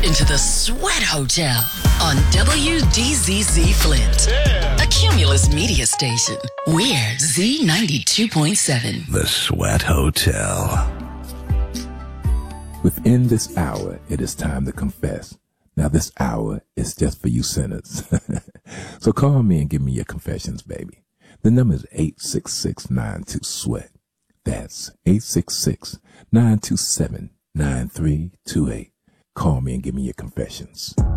into the Sweat Hotel on WDZZ Flint, a Cumulus media station. We're Z92.7. The Sweat Hotel. Within this hour, it is time to confess. Now, this hour is just for you sinners. So call me and give me your confessions, baby. The number is 866-92-SWEAT. That's 866-927-9328. Call me and give me your confessions.